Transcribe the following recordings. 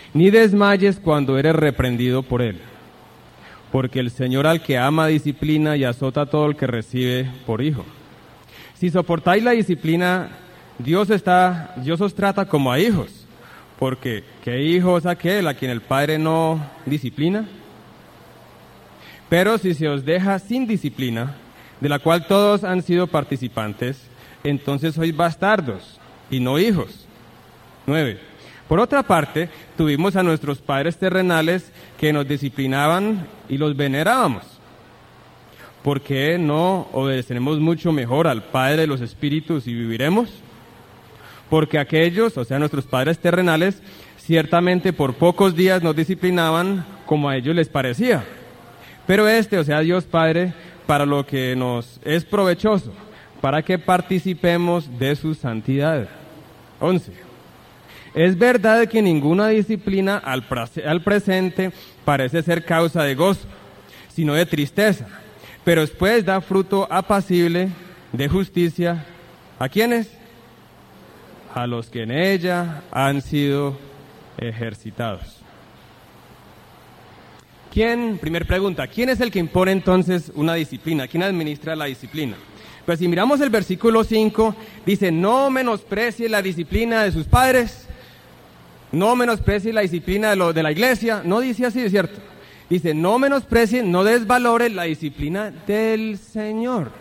ni desmayes cuando eres reprendido por él. Porque el Señor al que ama disciplina y azota a todo el que recibe por hijo. Si soportáis la disciplina, Dios os trata como a hijos. Porque ¿qué hijo es aquel a quien el Padre no disciplina? Pero si se os deja sin disciplina, de la cual todos han sido participantes, entonces sois bastardos y no hijos. 9. Por otra parte, tuvimos a nuestros padres terrenales que nos disciplinaban y los venerábamos. ¿Por qué no obedeceremos mucho mejor al Padre de los Espíritus y viviremos? Porque aquellos, o sea, nuestros padres terrenales, ciertamente por pocos días nos disciplinaban como a ellos les parecía. Pero o sea, Dios Padre, para lo que nos es provechoso, para que participemos de su santidad. 11. Es verdad que ninguna disciplina al presente parece ser causa de gozo, sino de tristeza, pero después da fruto apacible de justicia. ¿A quiénes? A los que en ella han sido ejercitados. Primer pregunta, ¿quién es el que impone entonces una disciplina? ¿Quién administra la disciplina? Pues si miramos el versículo 5, dice, no menosprecie la disciplina de sus padres, no menosprecie la disciplina de la iglesia, no dice así, es cierto. Dice, no menosprecie, no desvalore la disciplina del Señor.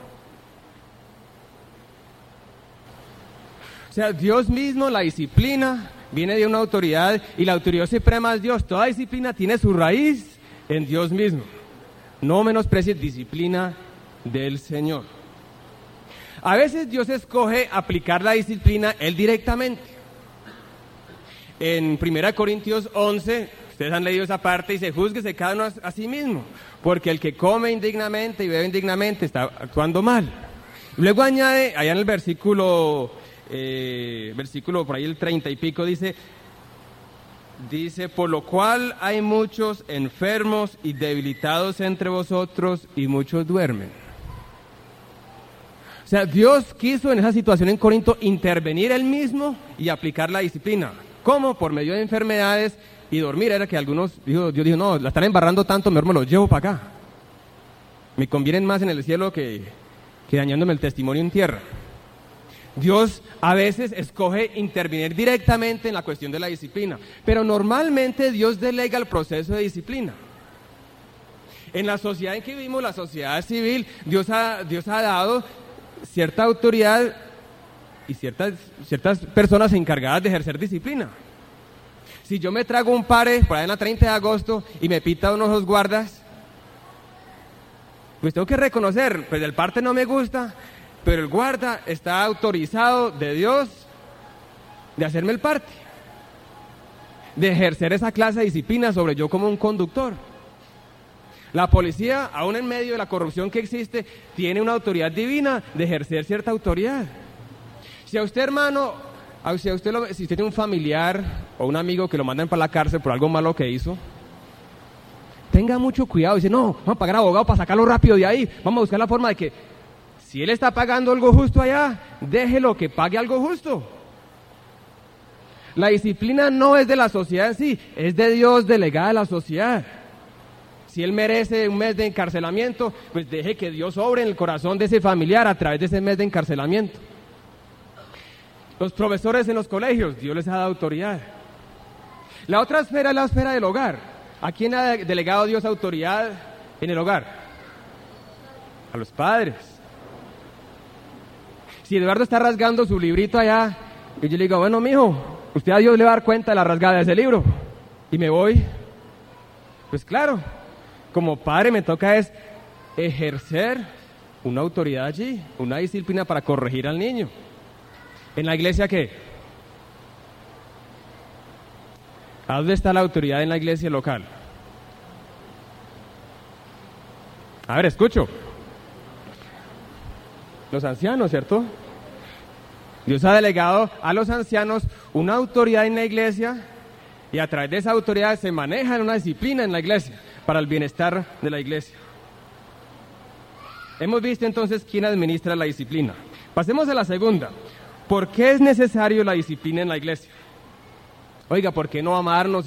O sea, Dios mismo, la disciplina, viene de una autoridad y la autoridad suprema es Dios. Toda disciplina tiene su raíz en Dios mismo. No menosprecie disciplina del Señor. A veces Dios escoge aplicar la disciplina Él directamente. En 1 Corintios 11, ustedes han leído esa parte, dice, júzguese cada uno a sí mismo, porque el que come indignamente y bebe indignamente está actuando mal. Luego añade, allá en el versículo por ahí el 30 y pico, dice, por lo cual hay muchos enfermos y debilitados entre vosotros y muchos duermen. O sea, Dios quiso en esa situación en Corinto intervenir Él mismo y aplicar la disciplina. ¿Cómo? Por medio de enfermedades y dormir. Era que algunos, Dios dijo, no, la están embarrando tanto, mejor me los llevo para acá. Me convienen más en el cielo que dañándome el testimonio en tierra. Dios a veces escoge intervenir directamente en la cuestión de la disciplina, pero normalmente Dios delega el proceso de disciplina. En la sociedad en que vivimos, la sociedad civil, Dios ha dado cierta autoridad y ciertas personas encargadas de ejercer disciplina. Si yo me trago un pare por ahí en la 30 de agosto y me pita uno de los guardas, pues tengo que reconocer, pues el parte no me gusta, pero el guarda está autorizado de Dios de hacerme el parte, de ejercer esa clase de disciplina sobre yo como un conductor. La policía, aún en medio de la corrupción que existe, tiene una autoridad divina de ejercer cierta autoridad. Si a usted, hermano, si usted tiene un familiar o un amigo que lo mandan para la cárcel por algo malo que hizo, tenga mucho cuidado. Dice, no, vamos a pagar abogado para sacarlo rápido de ahí. Vamos a buscar la forma de que, si él está pagando algo justo allá, déjelo que pague algo justo. La disciplina no es de la sociedad en sí, es de Dios delegada a la sociedad. Si él merece un mes de encarcelamiento, pues deje que Dios obre en el corazón de ese familiar a través de ese mes de encarcelamiento. Los profesores en los colegios, Dios les ha dado autoridad. La otra esfera es la esfera del hogar. ¿A quién ha delegado Dios autoridad en el hogar? A los padres. Si Eduardo está rasgando su librito allá, y yo le digo, bueno, mijo, usted a Dios le va a dar cuenta de la rasgada de ese libro, y me voy, pues claro, como padre me toca es ejercer una autoridad allí, una disciplina para corregir al niño. ¿En la iglesia qué? ¿A dónde está la autoridad en la iglesia local? A ver, escucho. Los ancianos, ¿cierto? Dios ha delegado a los ancianos una autoridad en la iglesia y a través de esa autoridad se maneja una disciplina en la iglesia para el bienestar de la iglesia. Hemos visto entonces quién administra la disciplina. Pasemos a la segunda. ¿Por qué es necesario la disciplina en la iglesia? Oiga, ¿por qué no amarnos